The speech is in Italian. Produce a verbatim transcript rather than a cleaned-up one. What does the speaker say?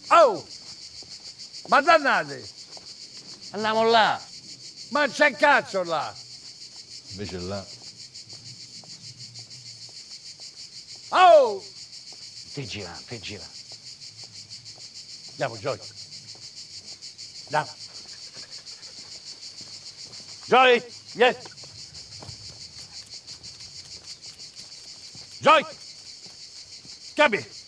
Oh! Ma dannate! Andiamo là. Ma c'è cazzo là! Invece là. Oh! Ti gira, ti gira. Andiamo, Joy. Andiamo. Joy! Yes! Joy! Capi!